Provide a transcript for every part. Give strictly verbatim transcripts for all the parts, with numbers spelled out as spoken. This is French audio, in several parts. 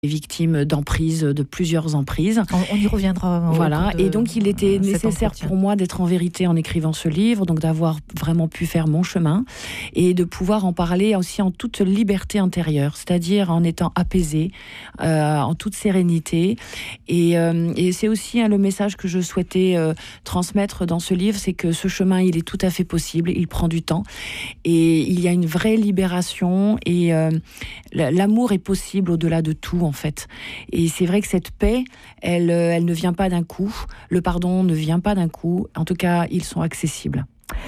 victime d'emprise, de plusieurs emprises. On, on y reviendra. Voilà, de, et donc il était nécessaire entretien. pour moi d'être en vérité en écrivant ce livre, donc d'avoir vraiment pu faire mon chemin et de pouvoir en parler aussi en toute liberté intérieure, c'est-à-dire en étant apaisée, euh, en toute sérénité. Et, euh, et c'est aussi hein, le message que je souhaitais euh, transmettre dans ce livre, c'est que ce chemin, il est tout à fait possible, il prend du temps et il y a une vraie libération et euh, l'amour est possible au-delà de tout en fait. Et c'est vrai que cette paix, elle, elle ne vient pas d'un coup. Le pardon ne vient pas d'un coup. En tout cas, ils sont accessibles.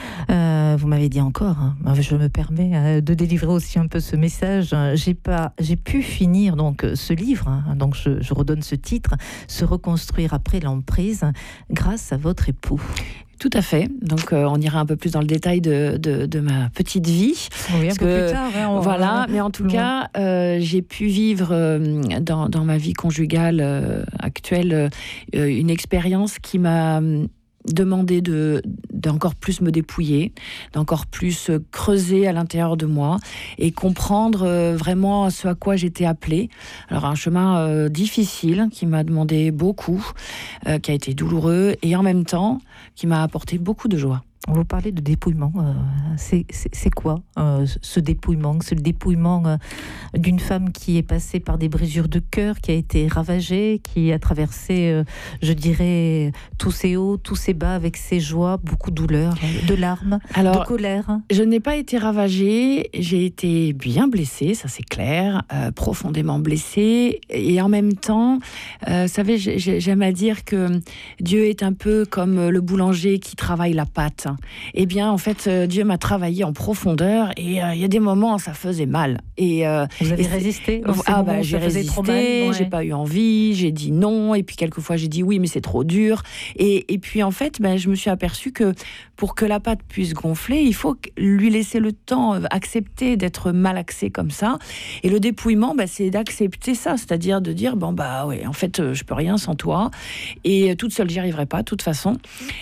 Euh, vous m'avez dit encore, hein, je me permets euh, de délivrer aussi un peu ce message. J'ai pas, j'ai pu finir donc ce livre, hein, donc je, je redonne ce titre, Se reconstruire après l'emprise, grâce à votre époux. Tout à fait. Donc, euh, on ira un peu plus dans le détail de, de, de ma petite vie. Oui, un peu que, plus tard. Hein, on voilà, va... mais en tout loin. cas, euh, j'ai pu vivre euh, dans, dans ma vie conjugale euh, actuelle euh, une expérience qui m'a demandé de, d'encore plus me dépouiller, d'encore plus creuser à l'intérieur de moi et comprendre euh, vraiment ce à quoi j'étais appelée. Alors un chemin euh, difficile qui m'a demandé beaucoup, euh, qui a été douloureux et en même temps qui m'a apporté beaucoup de joie. Vous parlez de dépouillement. Euh, c'est, c'est, c'est quoi euh, ce dépouillement? C'est le dépouillement euh, d'une femme qui est passée par des brisures de cœur, qui a été ravagée, qui a traversé, euh, je dirais, tous ses hauts, tous ses bas, avec ses joies, beaucoup de douleurs, de larmes, Alors, de colère. Je n'ai pas été ravagée, j'ai été bien blessée, ça c'est clair, euh, profondément blessée. Et en même temps, euh, vous savez, j'aime à dire que Dieu est un peu comme le boulanger qui travaille la pâte. Eh bien, en fait, euh, Dieu m'a travaillé en profondeur et il euh, y a des moments où ça faisait mal. Et, euh, Vous avez et résisté Ah bah, j'ai résisté, ouais. J'ai pas eu envie, j'ai dit non, et puis quelquefois j'ai dit oui, mais c'est trop dur. Et, et puis en fait, ben, je me suis aperçue que pour que la pâte puisse gonfler, il faut lui laisser le temps, accepter d'être malaxé comme ça. Et le dépouillement, ben, c'est d'accepter ça, c'est-à-dire de dire bon bah ouais, en fait, je peux rien sans toi, et toute seule, j'y arriverai pas, de toute façon.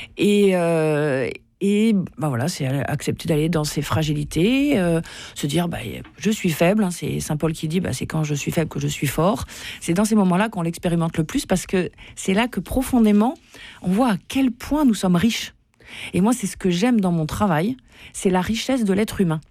Et euh, Et ben voilà, c'est accepter d'aller dans ses fragilités, euh, se dire bah, je suis faible, hein, c'est Saint Paul qui dit bah, c'est quand je suis faible que je suis fort. C'est dans ces moments-là qu'on l'expérimente le plus parce que c'est là que profondément on voit à quel point nous sommes riches. Et moi, c'est ce que j'aime dans mon travail, c'est la richesse de l'être humain.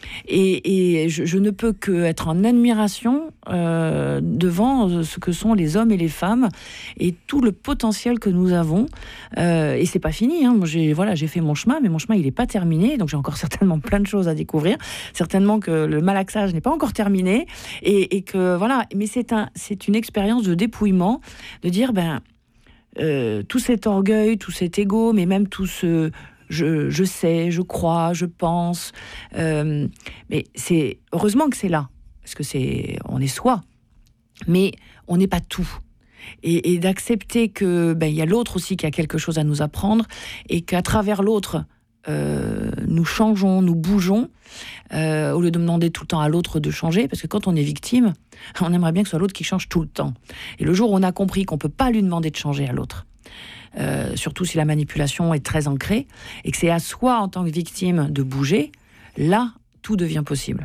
Et, et je, je ne peux qu'être en admiration euh, devant ce que sont les hommes et les femmes et tout le potentiel que nous avons. Euh, et c'est pas fini. Hein. Moi, j'ai, voilà, j'ai fait mon chemin, mais mon chemin il n'est pas terminé. Donc j'ai encore certainement plein de choses à découvrir. Certainement que le malaxage n'est pas encore terminé. Et, et que voilà. Mais c'est un, c'est une expérience de dépouillement, de dire ben euh, tout cet orgueil, tout cet ego, mais même tout ce Je, je sais, je crois, je pense. Euh, mais c'est heureusement que c'est là, parce que c'est, on est soi. Mais on n'est pas tout. Et, et d'accepter que ben, y a l'autre aussi qui a quelque chose à nous apprendre et qu'à travers l'autre, euh, nous changeons, nous bougeons, euh, au lieu de demander tout le temps à l'autre de changer, parce que quand on est victime, on aimerait bien que ce soit l'autre qui change tout le temps. Et le jour où on a compris qu'on ne peut pas lui demander de changer à l'autre, Euh, surtout si la manipulation est très ancrée, et que c'est à soi, en tant que victime, de bouger, là, tout devient possible.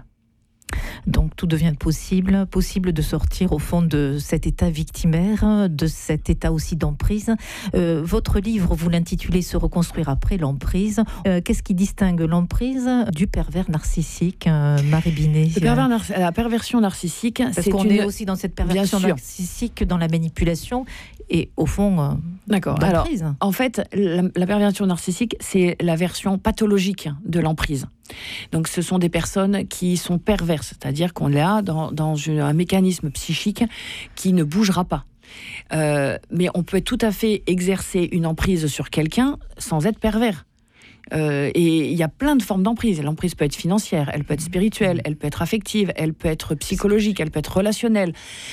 Donc tout devient possible, possible de sortir au fond de cet état victimaire, de cet état aussi d'emprise. Euh, votre livre, vous l'intitulez « Se reconstruire après l'emprise ». Euh, qu'est-ce qui distingue l'emprise du pervers narcissique, euh, Marie Binet? Le pervers nar- La perversion narcissique, Parce c'est qu'on une... est aussi dans cette perversion narcissique, dans la manipulation et au fond, euh, D'accord. d'emprise. Alors, en fait, la, la perversion narcissique, c'est la version pathologique de l'emprise. Donc, ce sont des personnes qui sont perverses, c'est-à-dire qu'on est là dans, dans une, un mécanisme psychique qui ne bougera pas. Euh, mais on peut tout à fait exercer une emprise sur quelqu'un sans être pervers. Euh, et il y a plein de formes d'emprise. L'emprise peut être financière, elle peut être spirituelle, elle peut être affective, elle peut être psychologique, elle peut être relationnelle.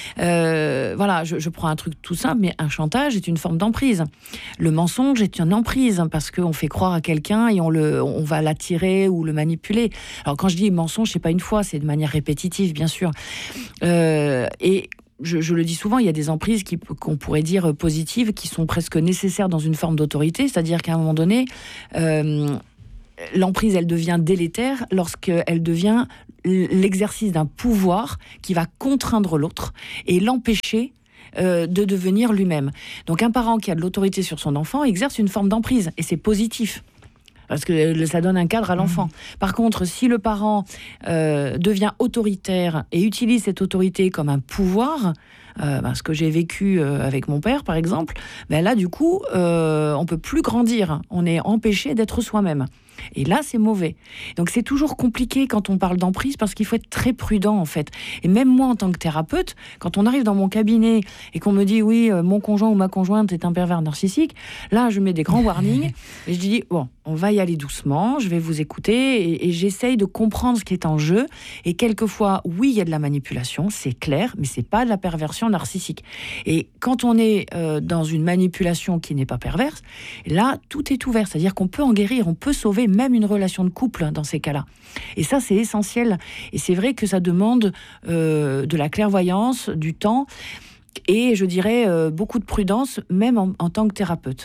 Euh, voilà, je, je prends un truc tout simple, mais un chantage est une forme d'emprise. Le mensonge est une emprise, parce qu'on fait croire à quelqu'un et on, le, on va l'attirer ou le manipuler. Alors quand je dis mensonge, c'est pas une fois, c'est de manière répétitive, bien sûr. Euh, et Je, je le dis souvent, il y a des emprises qui, qu'on pourrait dire positives, qui sont presque nécessaires dans une forme d'autorité, c'est-à-dire qu'à un moment donné, euh, l'emprise, elle devient délétère lorsqu'elle devient l'exercice d'un pouvoir qui va contraindre l'autre et l'empêcher euh, de devenir lui-même. Donc un parent qui a de l'autorité sur son enfant exerce une forme d'emprise, et c'est positif. Parce que ça donne un cadre à l'enfant. Mmh. Par contre, si le parent euh, devient autoritaire et utilise cette autorité comme un pouvoir, euh, ben, ce que j'ai vécu euh, avec mon père, par exemple, ben là, du coup, euh, on ne peut plus grandir. On est empêché d'être soi-même. Et là, c'est mauvais. Donc, c'est toujours compliqué quand on parle d'emprise parce qu'il faut être très prudent, en fait. Et même moi, en tant que thérapeute, quand on arrive dans mon cabinet et qu'on me dit « oui, mon conjoint ou ma conjointe est un pervers narcissique », là, je mets des grands warnings et je dis « bon, on va y aller doucement, je vais vous écouter et, et j'essaye de comprendre ce qui est en jeu. Et quelquefois, oui, il y a de la manipulation, c'est clair, mais c'est pas de la perversion narcissique. Et quand on est euh, dans une manipulation qui n'est pas perverse, là, tout est ouvert. C'est-à-dire qu'on peut en guérir, on peut sauver même une relation de couple dans ces cas-là. Et ça, c'est essentiel. Et c'est vrai que ça demande euh, de la clairvoyance, du temps et, je dirais, euh, beaucoup de prudence, même en, en tant que thérapeute.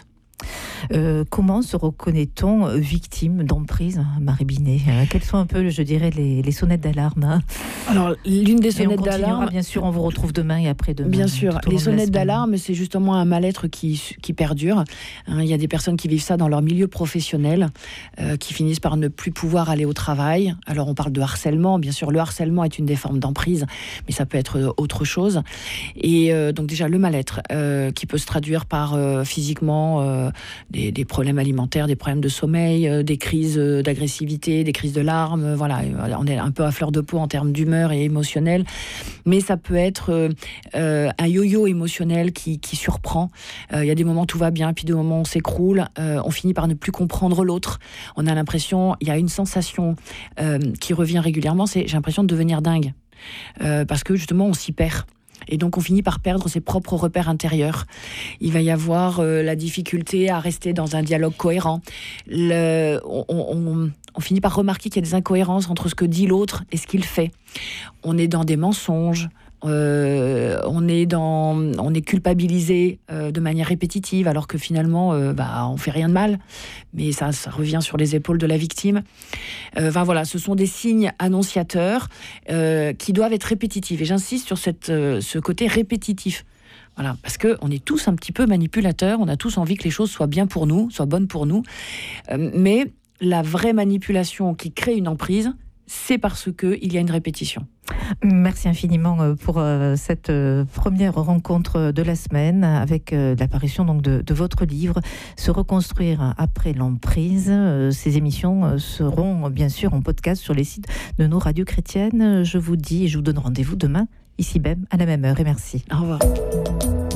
Euh, comment se reconnaît-on victime d'emprise, Marie Binet ? euh, Quelles sont un peu, je dirais, les, les sonnettes d'alarme, hein ? Alors, l'une des sonnettes d'alarme... Bien sûr, on vous retrouve demain et après-demain. Bien sûr, les sonnettes d'alarme, c'est justement un mal-être qui, qui perdure. Hein, il y a des personnes qui vivent ça dans leur milieu professionnel, euh, qui finissent par ne plus pouvoir aller au travail. Alors, on parle de harcèlement. Bien sûr, le harcèlement est une des formes d'emprise, mais ça peut être autre chose. Et euh, donc, déjà, le mal-être, euh, qui peut se traduire par euh, physiquement... Euh, Des, des problèmes alimentaires, des problèmes de sommeil, euh, des crises euh, d'agressivité, des crises de larmes. Euh, voilà, on est un peu à fleur de peau en termes d'humeur et émotionnel. Mais ça peut être euh, euh, un yo-yo émotionnel qui, qui surprend. Il euh, y a des moments où tout va bien, puis des moments où on s'écroule. Euh, on finit par ne plus comprendre l'autre. On a l'impression, il y a une sensation euh, qui revient régulièrement, c'est j'ai l'impression de devenir dingue. Euh, parce que justement, on s'y perd. Et donc, on finit par perdre ses propres repères intérieurs. Il va y avoir euh, la difficulté à rester dans un dialogue cohérent. Le, on, on, on finit par remarquer qu'il y a des incohérences entre ce que dit l'autre et ce qu'il fait. On est dans des mensonges. Euh, on est dans, on est culpabilisé euh, de manière répétitive, alors que finalement, euh, bah, on fait rien de mal, mais ça, ça revient sur les épaules de la victime. Euh, enfin voilà, ce sont des signes annonciateurs euh, qui doivent être répétitifs. Et j'insiste sur cette, euh, ce côté répétitif. Voilà, parce que on est tous un petit peu manipulateurs. On a tous envie que les choses soient bien pour nous, soient bonnes pour nous. Euh, mais la vraie manipulation qui crée une emprise, c'est parce qu'il y a une répétition. Merci infiniment pour cette première rencontre de la semaine avec l'apparition donc de, de votre livre « Se reconstruire après l'emprise ». Ces émissions seront bien sûr en podcast sur les sites de nos radios chrétiennes. Je vous dis et je vous donne rendez-vous demain, ici même, à la même heure. Et merci. Au revoir.